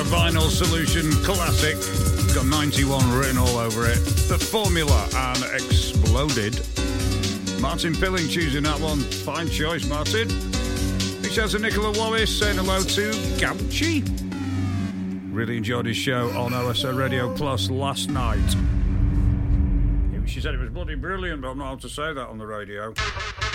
Vinyl Solution classic. It's got 91 written all over it. The Formula and Exploded. Martin Pilling choosing that one. Fine choice, Martin. Big shout to Nicola Wallace saying hello to Gauchi. Really enjoyed his show on OSO Radio Plus last night. She said it was bloody brilliant, but I'm not able to say that on the radio.